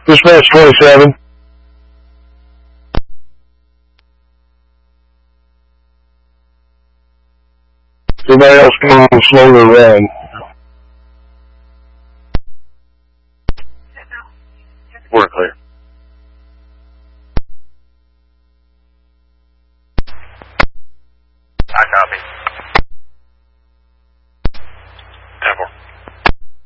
Dispatch 27. Everybody else come on slow to run. We're clear.